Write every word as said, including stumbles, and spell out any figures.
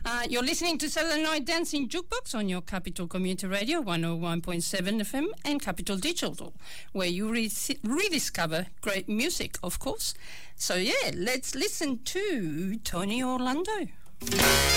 Uh, you're listening to Saturday Night Dancing Jukebox on your Capital Community Radio one oh one point seven F M and Capital Digital, where you re- rediscover great music, of course. So yeah, let's listen to Tony Orlando.